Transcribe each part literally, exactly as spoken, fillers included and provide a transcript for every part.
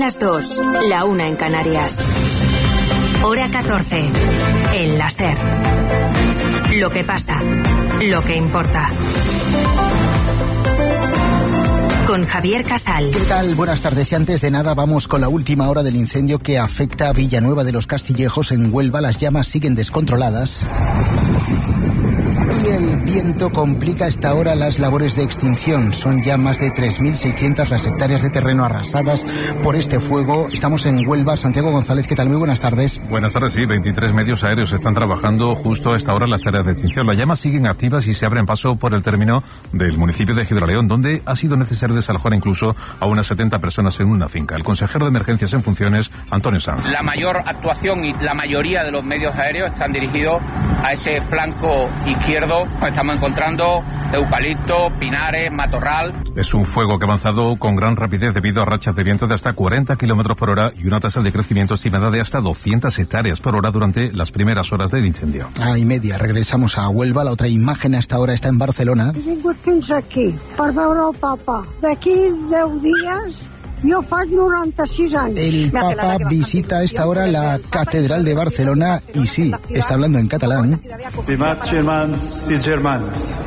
las dos, la una en Canarias. Hora catorce, en la SER. Lo que pasa, lo que importa. Con Javier Casal. ¿Qué tal? Buenas tardes. Y antes de nada vamos con la última hora del incendio que afecta a Villanueva de los Castillejos en Huelva. Las llamas siguen descontroladas. Y el viento complica a esta hora las labores de extinción. Son ya más de tres mil seiscientas las hectáreas de terreno arrasadas por este fuego. Estamos en Huelva. Santiago González, ¿qué tal? Muy buenas tardes. Buenas tardes, sí. veintitrés medios aéreos están trabajando justo a esta hora en las tareas de extinción. Las llamas siguen activas y se abren paso por el término del municipio de Gibraleón, donde ha sido necesario desalojar incluso a unas setenta personas en una finca. El consejero de emergencias en funciones, Antonio Sanz. La mayor actuación y la mayoría de los medios aéreos están dirigidos a ese flanco izquierdo. Estamos encontrando eucalipto, pinares, matorral. Es un fuego que ha avanzado con gran rapidez debido a rachas de viento de hasta cuarenta kilómetros por hora y una tasa de crecimiento estimada de hasta doscientas hectáreas por hora durante las primeras horas del incendio. A y media regresamos a Huelva. La otra imagen hasta ahora está en Barcelona. He vingut fins aquí per veure el papa. D'aquí deu dies jo faig noranta-sis anys. El Papa visita a esta hora la Catedral de Barcelona y sí, está hablando en catalán. Estimats germans i germanes,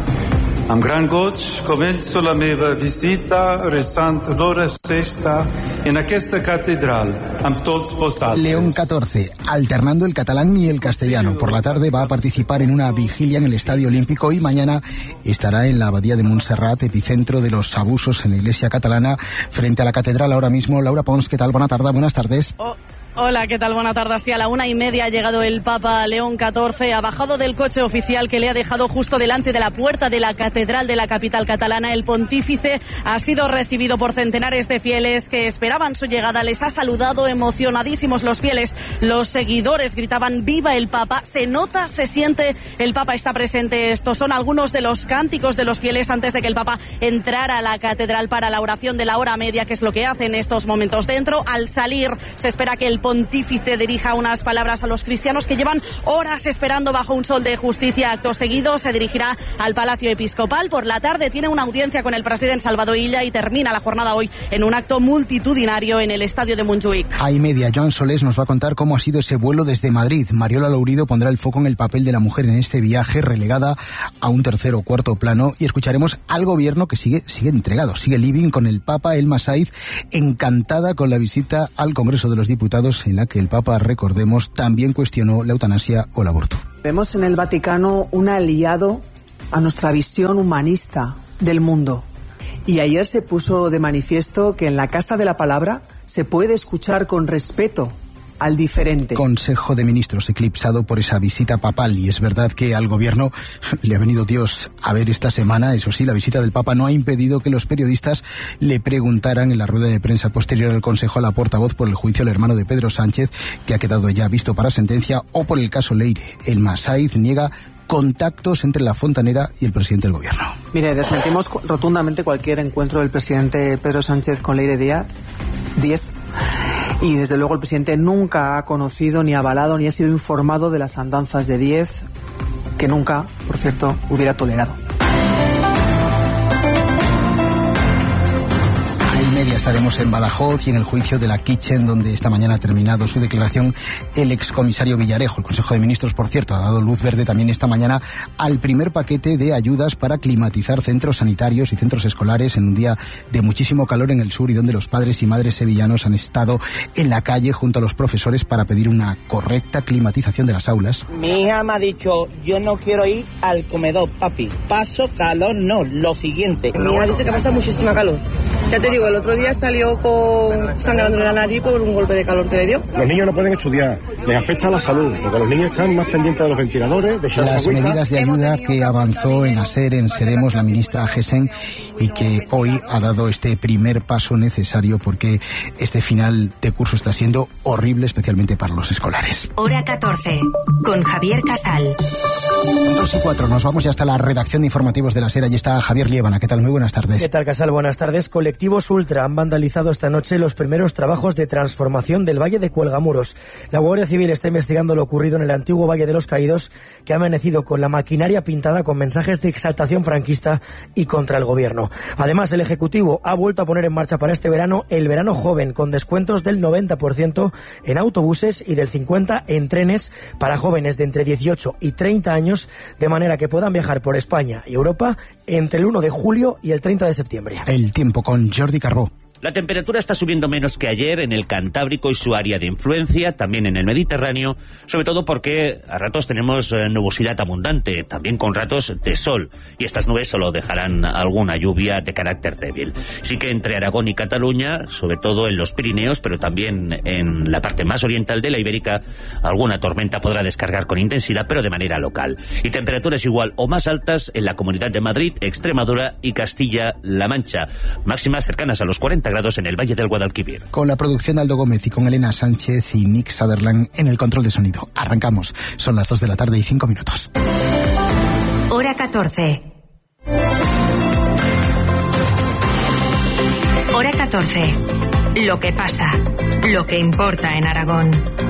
amb gran goig començo la meva visita resant l'hora sexta en aquesta catedral amb tots vosaltres. León catorce, alternando el catalán y el castellano. Por la tarde va a participar en una vigilia en el Estadio Olímpico y mañana estará en la Abadía de Montserrat, epicentro de los abusos en la Iglesia catalana, frente a la catedral ahora mismo. Laura Pons, ¿qué tal? Buena tarde, buenas tardes. Oh. Hola, ¿qué tal? Buenas tardes. Sí, a la una y media ha llegado el Papa León catorce, ha bajado del coche oficial que le ha dejado justo delante de la puerta de la catedral de la capital catalana. El pontífice ha sido recibido por centenares de fieles que esperaban su llegada. Les ha saludado emocionadísimos los fieles. Los seguidores gritaban ¡Viva el Papa! Se nota, se siente, el Papa está presente. Estos son algunos de los cánticos de los fieles antes de que el Papa entrara a la catedral para la oración de la hora media, que es lo que hace en estos momentos. Dentro, al salir, se espera que el pontífice dirija unas palabras a los cristianos que llevan horas esperando bajo un sol de justicia. Acto seguido se dirigirá al Palacio Episcopal. Por la tarde tiene una audiencia con el presidente Salvador Illa y termina la jornada hoy en un acto multitudinario en el estadio de Montjuïc. A y media, Joan Solés nos va a contar cómo ha sido ese vuelo desde Madrid. Mariola Lourido pondrá el foco en el papel de la mujer en este viaje, relegada a un tercer o cuarto plano, y escucharemos al gobierno que sigue, sigue entregado, sigue living con el Papa. Elma Saiz, encantada con la visita al Congreso de los Diputados, en la que el Papa, recordemos, también cuestionó la eutanasia o el aborto. Vemos en el Vaticano un aliado a nuestra visión humanista del mundo. Y ayer se puso de manifiesto que en la Casa de la Palabra se puede escuchar con respeto al diferente. Consejo de Ministros eclipsado por esa visita papal, y es verdad que al gobierno le ha venido Dios a ver esta semana. Eso sí, la visita del Papa no ha impedido que los periodistas le preguntaran en la rueda de prensa posterior al Consejo a la portavoz por el juicio al hermano de Pedro Sánchez, que ha quedado ya visto para sentencia, o por el caso Leire. Elma Saiz niega contactos entre la fontanera y el presidente del gobierno. Mire, desmentimos rotundamente cualquier encuentro del presidente Pedro Sánchez con Leire Díaz. Díaz. Y desde luego el presidente nunca ha conocido, ni avalado, ni ha sido informado de las andanzas de Díez, que nunca, por cierto, hubiera tolerado. Media estaremos en Badajoz y en el juicio de la Kitchen, donde esta mañana ha terminado su declaración el excomisario Villarejo. El Consejo de Ministros, por cierto, ha dado luz verde también esta mañana al primer paquete de ayudas para climatizar centros sanitarios y centros escolares en un día de muchísimo calor en el sur, y donde los padres y madres sevillanos han estado en la calle junto a los profesores para pedir una correcta climatización de las aulas. Mi hija me ha dicho, yo no quiero ir al comedor, papi. Paso calor, no, lo siguiente. Mi hija dice que pasa muchísima calor. Ya te digo, el otro día salió con sangrando en la nariz por un golpe de calor que le dio. Los niños no pueden estudiar, les afecta a la salud, porque los niños están más pendientes de los ventiladores, de las medidas de ayuda que avanzó en ASER, en Seremos, la ministra Gesen, y que hoy ha dado este primer paso necesario, porque este final de curso está siendo horrible, especialmente para los escolares. Hora catorce, con Javier Casal. Dos y cuatro, nos vamos ya hasta la redacción de informativos de la SER. Allí está Javier Liébana. ¿Qué tal? Muy buenas tardes. ¿Qué tal, Casal? Buenas tardes. Colectivos Ultra han vandalizado esta noche los primeros trabajos de transformación del Valle de Cuelgamuros. La Guardia Civil está investigando lo ocurrido en el antiguo Valle de los Caídos, que ha amanecido con la maquinaria pintada con mensajes de exaltación franquista y contra el gobierno. Además, el Ejecutivo ha vuelto a poner en marcha para este verano el verano joven, con descuentos del noventa por ciento en autobuses y del cincuenta por ciento en trenes para jóvenes de entre dieciocho y treinta años, de manera que puedan viajar por España y Europa entre el uno de julio y el treinta de septiembre. El tiempo con Jordi Carbó. La temperatura está subiendo menos que ayer en el Cantábrico y su área de influencia, también en el Mediterráneo, sobre todo porque a ratos tenemos eh, nubosidad abundante, también con ratos de sol, y estas nubes solo dejarán alguna lluvia de carácter débil. Sí que entre Aragón y Cataluña, sobre todo en los Pirineos, pero también en la parte más oriental de la Ibérica, alguna tormenta podrá descargar con intensidad, pero de manera local. Y temperaturas igual o más altas en la Comunidad de Madrid, Extremadura y Castilla-La Mancha, máximas cercanas a los cuarenta grados en el Valle del Guadalquivir. Con la producción de Aldo Gómez y con Elena Sánchez y Nick Sutherland en el control de sonido. Arrancamos. Son las dos de la tarde y cinco minutos. Hora catorce. Hora catorce. Lo que pasa. Lo que importa en Aragón.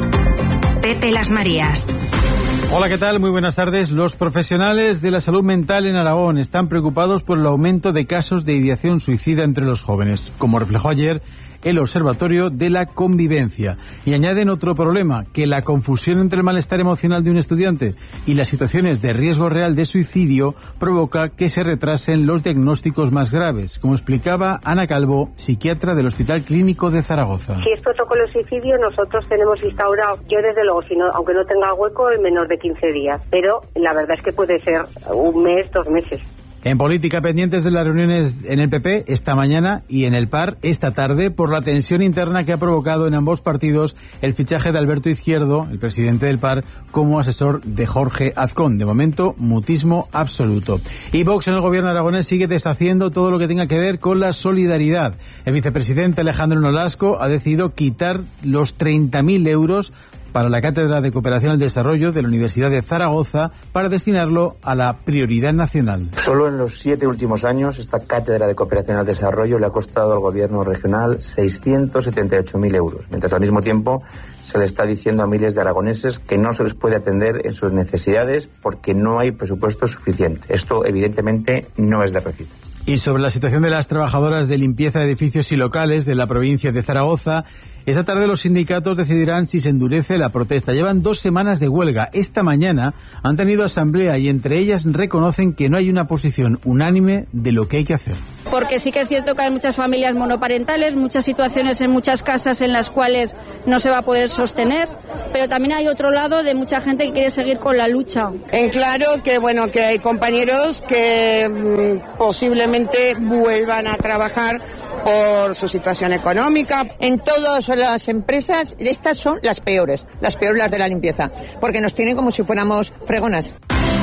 Pepe Las Marías. Hola, ¿qué tal? Muy buenas tardes. Los profesionales de la salud mental en Aragón están preocupados por el aumento de casos de ideación suicida entre los jóvenes, como reflejó ayer el Observatorio de la Convivencia. Y añaden otro problema, que la confusión entre el malestar emocional de un estudiante y las situaciones de riesgo real de suicidio provoca que se retrasen los diagnósticos más graves, como explicaba Ana Calvo, psiquiatra del Hospital Clínico de Zaragoza. Si es protocolo suicidio, nosotros tenemos instaurado, yo desde luego, si no, aunque no tenga hueco, en menos de quince días, pero la verdad es que puede ser un mes, dos meses. En política, pendientes de las reuniones en el P P esta mañana y en el P A R esta tarde por la tensión interna que ha provocado en ambos partidos el fichaje de Alberto Izquierdo, el presidente del P A R, como asesor de Jorge Azcón. De momento, mutismo absoluto. Y Vox en el gobierno aragonés sigue deshaciendo todo lo que tenga que ver con la solidaridad. El vicepresidente Alejandro Nolasco ha decidido quitar los treinta mil euros para la Cátedra de Cooperación al Desarrollo de la Universidad de Zaragoza para destinarlo a la prioridad nacional. Solo en los siete últimos años esta Cátedra de Cooperación al Desarrollo le ha costado al Gobierno regional seiscientos setenta y ocho mil euros, mientras al mismo tiempo se le está diciendo a miles de aragoneses que no se les puede atender en sus necesidades porque no hay presupuesto suficiente. Esto evidentemente no es de recibo. Y sobre la situación de las trabajadoras de limpieza de edificios y locales de la provincia de Zaragoza, esta tarde los sindicatos decidirán si se endurece la protesta. Llevan dos semanas de huelga. Esta mañana han tenido asamblea y entre ellas reconocen que no hay una posición unánime de lo que hay que hacer. Porque sí que es cierto que hay muchas familias monoparentales, muchas situaciones en muchas casas en las cuales no se va a poder sostener, pero también hay otro lado de mucha gente que quiere seguir con la lucha. En claro que bueno que hay compañeros que mmm, posiblemente vuelvan a trabajar por su situación económica. En todas las empresas, estas son las peores, las peores las de la limpieza, porque nos tienen como si fuéramos fregonas.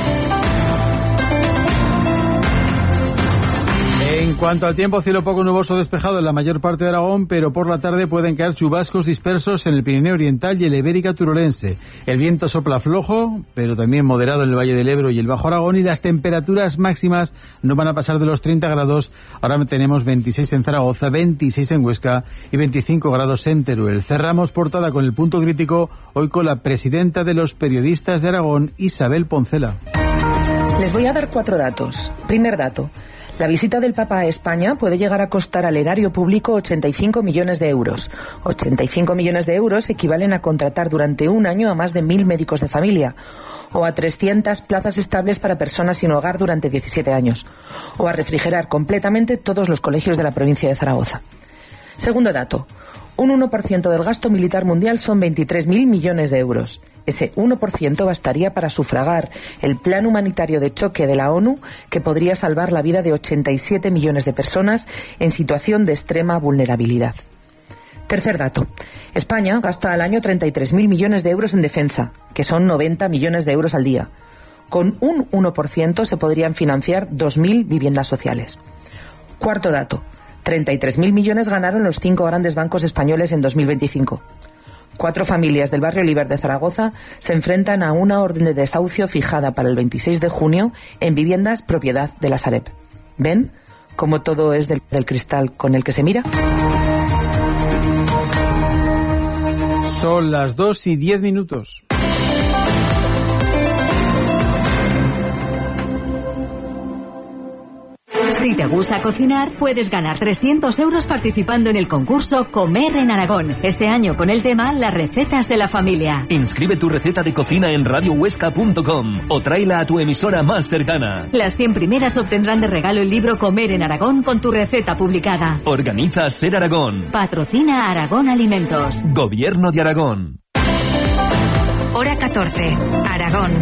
En cuanto al tiempo, cielo poco nuboso despejado en la mayor parte de Aragón, pero por la tarde pueden caer chubascos dispersos en el Pirineo Oriental y el Ibérica Turolense. El viento sopla flojo, pero también moderado en el Valle del Ebro y el Bajo Aragón, y las temperaturas máximas no van a pasar de los treinta grados. Ahora tenemos veintiséis en Zaragoza, veintiséis en Huesca y veinticinco grados en Teruel. Cerramos portada con el punto crítico, hoy con la presidenta de los periodistas de Aragón, Isabel Poncela. Les voy a dar cuatro datos. Primer dato. La visita del Papa a España puede llegar a costar al erario público ochenta y cinco millones de euros. ochenta y cinco millones de euros equivalen a contratar durante un año a más de mil médicos de familia, o a trescientas plazas estables para personas sin hogar durante diecisiete años, o a refrigerar completamente todos los colegios de la provincia de Zaragoza. Segundo dato. Un uno por ciento del gasto militar mundial son veintitrés mil millones de euros. Ese uno por ciento bastaría para sufragar el plan humanitario de choque de la ONU, que podría salvar la vida de ochenta y siete millones de personas en situación de extrema vulnerabilidad. Tercer dato. España gasta al año treinta y tres mil millones de euros en defensa, que son noventa millones de euros al día. Con un uno por ciento se podrían financiar dos mil viviendas sociales. Cuarto dato. treinta y tres mil millones ganaron los cinco grandes bancos españoles en dos mil veinticinco. Cuatro familias del barrio Oliver de Zaragoza se enfrentan a una orden de desahucio fijada para el veintiséis de junio en viviendas propiedad de la Sareb. ¿Ven? como todo es del, del cristal con el que se mira. Son las dos y diez minutos. Si te gusta cocinar, puedes ganar trescientos euros participando en el concurso Comer en Aragón. Este año con el tema Las recetas de la familia. Inscribe tu receta de cocina en radio huesca punto com o tráela a tu emisora más cercana. Las cien primeras obtendrán de regalo el libro Comer en Aragón con tu receta publicada. Organiza Ser Aragón. Patrocina Aragón Alimentos. Gobierno de Aragón. Hora catorce. Aragón.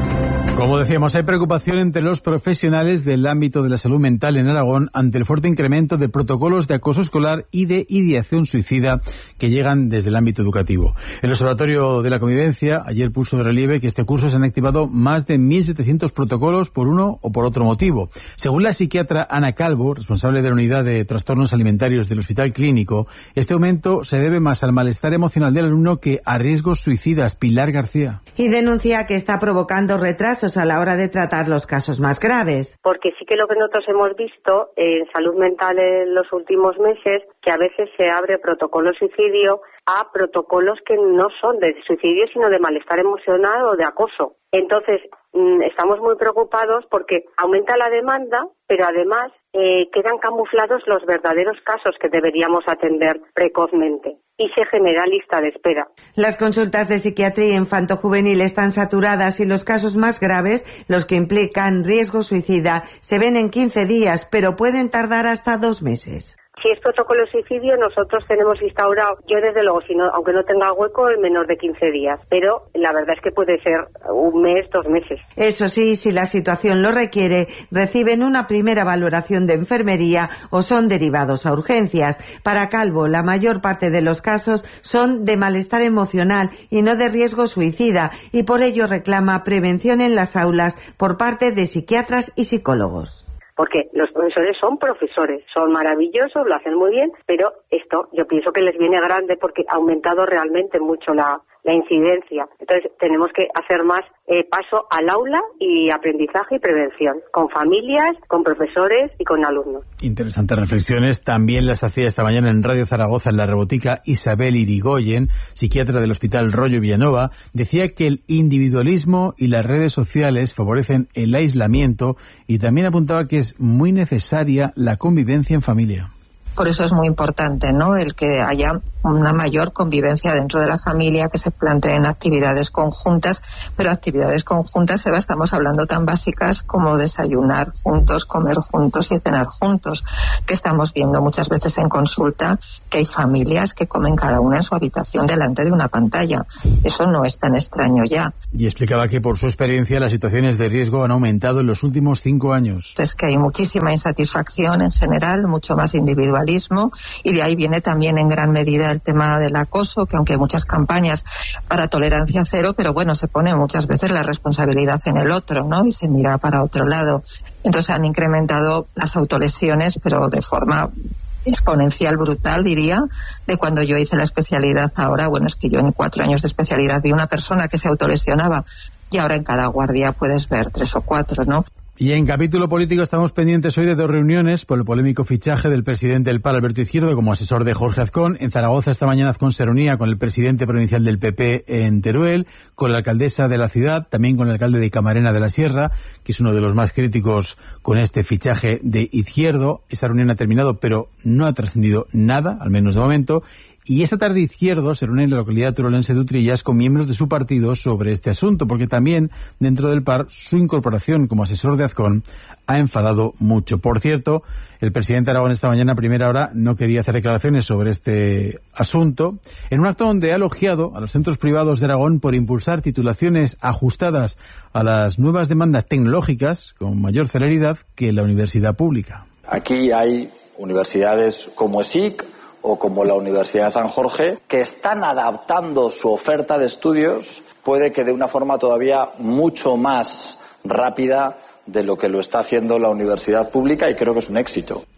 Como decíamos, hay preocupación entre los profesionales del ámbito de la salud mental en Aragón ante el fuerte incremento de protocolos de acoso escolar y de ideación suicida que llegan desde el ámbito educativo. El Observatorio de la Convivencia ayer puso de relieve que este curso se han activado más de mil setecientos protocolos por uno o por otro motivo. Según la psiquiatra Ana Calvo, responsable de la unidad de trastornos alimentarios del Hospital Clínico, este aumento se debe más al malestar emocional del alumno que a riesgos suicidas. Pilar García. Y denuncia que está provocando retrasos a la hora de tratar los casos más graves. Porque sí que lo que nosotros hemos visto en salud mental en los últimos meses, que a veces se abre protocolo suicidio a protocolos que no son de suicidio, sino de malestar emocional o de acoso. Entonces, estamos muy preocupados porque aumenta la demanda, pero además eh, quedan camuflados los verdaderos casos que deberíamos atender precozmente y se genera lista de espera. Las consultas de psiquiatría infanto-juvenil están saturadas y los casos más graves, los que implican riesgo suicida, se ven en quince días, pero pueden tardar hasta dos meses. Si es protocolo de suicidio, nosotros tenemos instaurado, yo desde luego, si no, aunque no tenga hueco, en menos de quince días. Pero la verdad es que puede ser un mes, dos meses. Eso sí, si la situación lo requiere, reciben una primera valoración de enfermería o son derivados a urgencias. Para Calvo, la mayor parte de los casos son de malestar emocional y no de riesgo suicida, y por ello reclama prevención en las aulas por parte de psiquiatras y psicólogos. Porque los profesores son profesores, son maravillosos, lo hacen muy bien, pero esto yo pienso que les viene grande porque ha aumentado realmente mucho la, la incidencia. Entonces tenemos que hacer más eh, paso al aula y aprendizaje y prevención, con familias, con profesores y con alumnos. Interesantes reflexiones. También las hacía esta mañana en Radio Zaragoza, en La Rebotica, Isabel Irigoyen, psiquiatra del Hospital Rollo Villanova. Decía que el individualismo y las redes sociales favorecen el aislamiento y también apuntaba que es muy necesaria la convivencia en familia. Por eso es muy importante, ¿no?, el que haya una mayor convivencia dentro de la familia, que se planteen actividades conjuntas, pero actividades conjuntas, Eva, estamos hablando tan básicas como desayunar juntos, comer juntos y cenar juntos, que estamos viendo muchas veces en consulta que hay familias que comen cada una en su habitación delante de una pantalla. Eso no es tan extraño ya. Y explicaba que por su experiencia las situaciones de riesgo han aumentado en los últimos cinco años. Es que hay muchísima insatisfacción en general, mucho más individual, y de ahí viene también en gran medida el tema del acoso, que aunque hay muchas campañas para tolerancia cero, pero bueno, se pone muchas veces la responsabilidad en el otro, ¿no?, y se mira para otro lado. Entonces han incrementado las autolesiones, pero de forma exponencial, brutal, diría, de cuando yo hice la especialidad. Ahora, bueno, es que yo en cuatro años de especialidad vi una persona que se autolesionaba y ahora en cada guardia puedes ver tres o cuatro, ¿no? Y en capítulo político estamos pendientes hoy de dos reuniones por el polémico fichaje del presidente del P A R, Alberto Izquierdo, como asesor de Jorge Azcón. En Zaragoza esta mañana Azcón se reunía con el presidente provincial del P P en Teruel, con la alcaldesa de la ciudad, también con el alcalde de Camarena de la Sierra, que es uno de los más críticos con este fichaje de Izquierdo. Esa reunión ha terminado, pero no ha trascendido nada, al menos de momento. Y esta tarde Izquierdo se reúne en la localidad turolense de Utrillas con miembros de su partido sobre este asunto, porque también dentro del P A R su incorporación como asesor de Azcón ha enfadado mucho. Por cierto, el presidente Aragón esta mañana a primera hora no quería hacer declaraciones sobre este asunto, en un acto donde ha elogiado a los centros privados de Aragón por impulsar titulaciones ajustadas a las nuevas demandas tecnológicas con mayor celeridad que la universidad pública. Aquí hay universidades como ESIC o como la Universidad de San Jorge, que están adaptando su oferta de estudios, puede que de una forma todavía mucho más rápida de lo que lo está haciendo la universidad pública, y creo que es un éxito.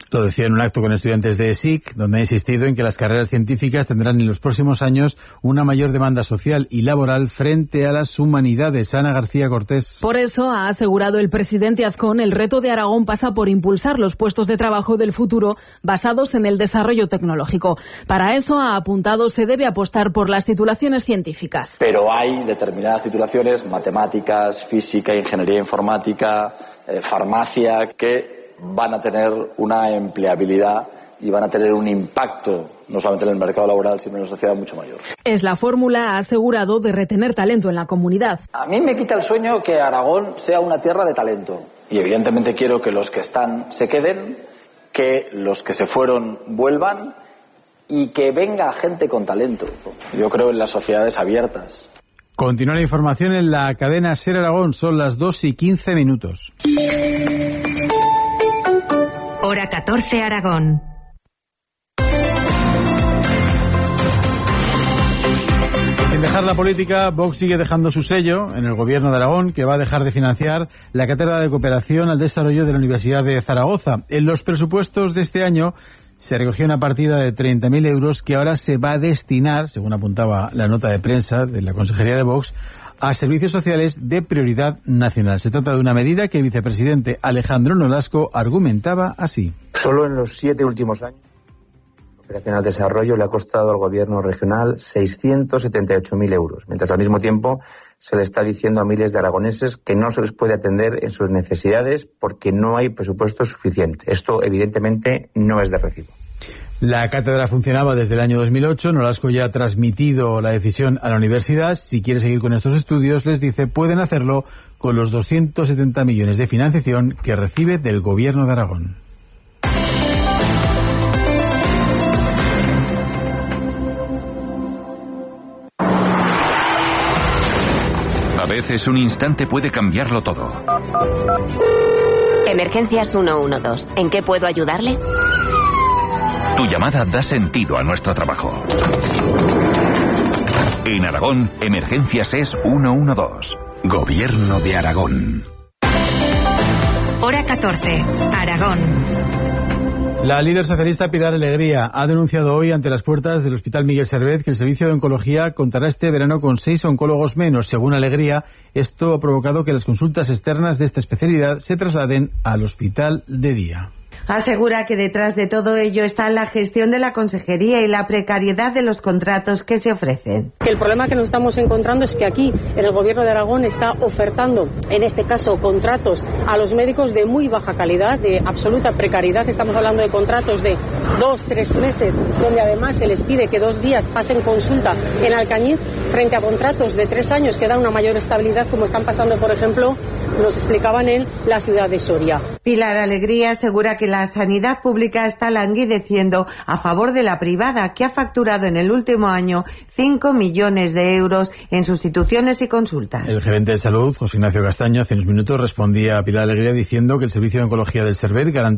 Lo decía en un acto con estudiantes de E S I C, donde ha insistido en que las carreras científicas tendrán en los próximos años una mayor demanda social y laboral frente a las humanidades. Ana García Cortés. Por eso, ha asegurado el presidente Azcón, el reto de Aragón pasa por impulsar los puestos de trabajo del futuro basados en el desarrollo tecnológico. Para eso, ha apuntado, se debe apostar por las titulaciones científicas. Pero hay determinadas titulaciones, matemáticas, física, ingeniería informática, eh, farmacia, que van a tener una empleabilidad y van a tener un impacto no solamente en el mercado laboral, sino en la sociedad mucho mayor. Es la fórmula, ha asegurado, de retener talento en la comunidad. A mí me quita el sueño que Aragón sea una tierra de talento. Y evidentemente quiero que los que están se queden, que los que se fueron vuelvan y que venga gente con talento. Yo creo en las sociedades abiertas. Continúa la información en la cadena SER Aragón. Son las dos y quince minutos. Hora catorce, Aragón. Sin dejar la política, Vox sigue dejando su sello en el gobierno de Aragón, que va a dejar de financiar la Cátedra de Cooperación al Desarrollo de la Universidad de Zaragoza. En los presupuestos de este año se recogió una partida de treinta mil euros que ahora se va a destinar, según apuntaba la nota de prensa de la Consejería de Vox, a servicios sociales de prioridad nacional. Se trata de una medida que el vicepresidente Alejandro Nolasco argumentaba así. Solo en los siete últimos años, la cooperación al desarrollo le ha costado al gobierno regional seiscientos setenta y ocho mil euros, mientras al mismo tiempo se le está diciendo a miles de aragoneses que no se les puede atender en sus necesidades porque no hay presupuesto suficiente. Esto, evidentemente, no es de recibo. La cátedra funcionaba desde el año dos mil ocho. Nolasco ya ha transmitido la decisión a la universidad. Si quiere seguir con estos estudios, les dice, pueden hacerlo con los doscientos setenta millones de financiación que recibe del Gobierno de Aragón. A veces un instante puede cambiarlo todo. Emergencias ciento doce. ¿En qué puedo ayudarle? Tu llamada da sentido a nuestro trabajo. En Aragón, Emergencias es ciento doce. Gobierno de Aragón. Hora catorce, Aragón. La líder socialista Pilar Alegría ha denunciado hoy ante las puertas del Hospital Miguel Servet que el servicio de oncología contará este verano con seis oncólogos menos. Según Alegría, esto ha provocado que las consultas externas de esta especialidad se trasladen al hospital de día. Asegura que detrás de todo ello está la gestión de la consejería y la precariedad de los contratos que se ofrecen. El problema que nos estamos encontrando es que aquí, en el Gobierno de Aragón, está ofertando, en este caso, contratos a los médicos de muy baja calidad, de absoluta precariedad. Estamos hablando de contratos de dos, tres meses, donde además se les pide que dos días pasen consulta en Alcañiz, frente a contratos de tres años que dan una mayor estabilidad, como están pasando, por ejemplo, nos explicaban en la ciudad de Soria. Pilar Alegría asegura que la sanidad pública está languideciendo a favor de la privada, que ha facturado en el último año cinco millones de euros en sustituciones y consultas. El gerente de salud, José Ignacio Castaño, hace unos minutos respondía a Pilar Alegría diciendo que el servicio de oncología del Servet garantiza